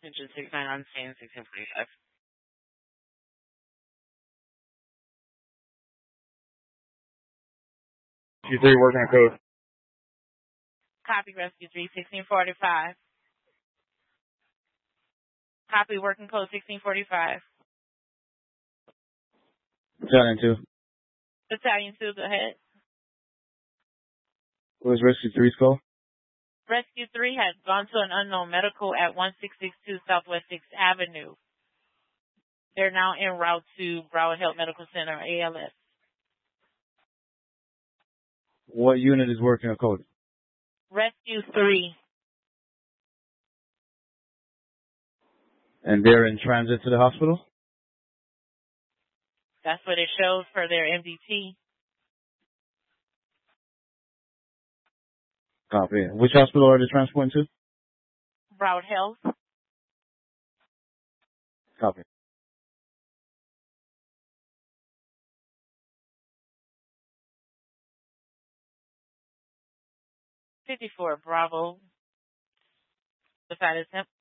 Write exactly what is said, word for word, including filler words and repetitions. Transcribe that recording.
passenger six nine on scene sixteen forty-five. Rescue three working on code. Copy Rescue three sixteen forty-five. Copy working code sixteen forty-five. Battalion two. Battalion two, go ahead. What was Rescue three's call? Rescue three had gone to an unknown medical at one six six two Southwest sixth Avenue. They're now en route to Broward Health Medical Center, A L S. What unit is working on code? Rescue three. And they're in transit to the hospital? That's what it shows for their M D T. Copy. Which hospital are they transporting to? Broward Health. Copy. fifty-four Bravo. Beside his hip.